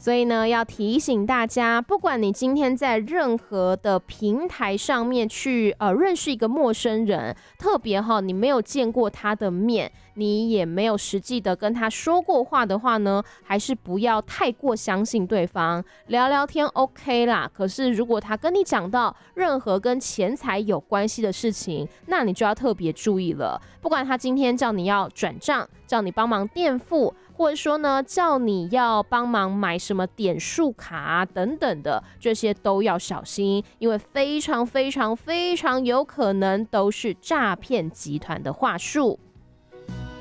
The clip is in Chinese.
所以呢，要提醒大家，不管你今天在任何的平台上面去认识一个陌生人，特别你没有见过他的面，你也没有实际的跟他说过话的话呢，还是不要太过相信对方。聊聊天 OK 啦，可是如果他跟你讲到任何跟钱财有关系的事情，那你就要特别注意了。不管他今天叫你要转账，叫你帮忙垫付，或者说呢，叫你要帮忙买什么点数卡等等的，这些都要小心，因为非常非常非常有可能都是诈骗集团的话术。